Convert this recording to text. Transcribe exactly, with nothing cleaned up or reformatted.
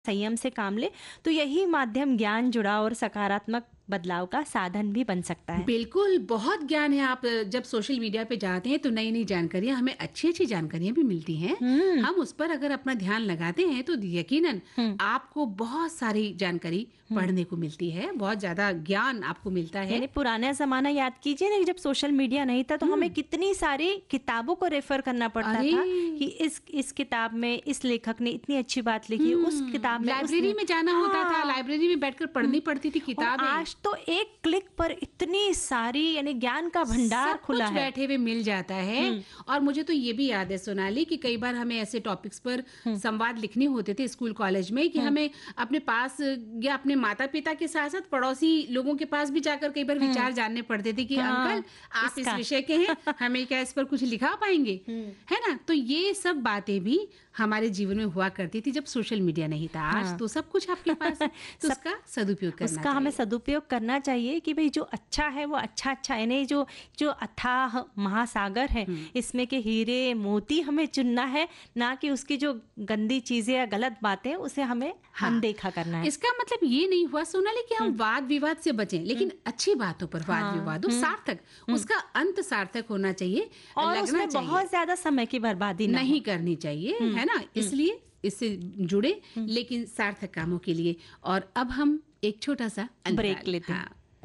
संयम से काम ले तो यही माध्यम ज्ञान, जुड़ाव और सकारात्मक बदलाव का साधन भी बन सकता है। बिल्कुल, बहुत ज्ञान है। आप जब सोशल मीडिया पे जाते हैं तो नई-नई जानकारियाँ, हमें अच्छी-अच्छी जानकारियाँ भी मिलती हैं। हुँ। हम उस पर अगर अपना ध्यान लगाते हैं तो यकीनन हुँ। आपको बहुत सारी जानकारी पढ़ने को मिलती है, बहुत ज़्यादा ज्ञान आपको मिलता है। यानी पुराना ज़माना याद कीजिए ना, जब सोशल मीडिया नहीं था तो हमें कितनी सारी किताबों को रेफ़र करना पड़ता अरे! था कि इस इस किताब में इस लेखक ने इतनी अच्छी बात लिखी, उस हुँ, किताब में लाइब्रेरी उसने में जाना होता था, हाँ। लाइब्रेरी में बैठकर पढ़नी पड़ती थी और किताबें। आज तो एक क्लिक पर इतनी सारी यानी ज्ञान का भंडार सब खुला कुछ है। बैठे हुए मिल जाता है। और मुझे तो ये भी याद है सोनाली कि कई बार हमें ऐसे टॉपिक्स पर संवाद लिखने होते थे स्कूल कॉलेज में कि हमें अपने पास या अपने माता पिता के साथ साथ पड़ोसी लोगों के पास भी जाकर कई बार विचार जानने पड़ते थे कि हाँ, अंकल आप इस इसका। विषय के हैं, हमें क्या इस पर कुछ लिखा पाएंगे, है ना? तो ये सब बातें भी हमारे जीवन में हुआ करती थी जब सोशल मीडिया नहीं था। आज हाँ। तो सब कुछ आपके पास है, तो सब- उसका सदुपयोग करना उसका हमें चाहिए। सदुपयोग करना चाहिए कि भाई जो अच्छा है वो अच्छा अच्छा यानी जो जो अथाह महासागर है, इसमें के हीरे मोती हमें चुनना है, ना कि उसकी जो गंदी चीजें या गलत बातें उसे हमें हाँ। अनदेखा करना है। इसका मतलब ये नहीं हुआ सोनाली कि हम वाद विवाद से बचें, लेकिन अच्छी बातों पर वाद हाँ, विवाद हो, सार्थक, उसका अंत सार्थक होना चाहिए, और लगना उसमें चाहिए, बहुत ज्यादा समय की बर्बादी ना नहीं करनी चाहिए, है ना? इसलिए इससे जुड़े, लेकिन सार्थक कामों के लिए। और अब हम एक छोटा सा ब्रेक अंतराल, लेते हैं। हाँ।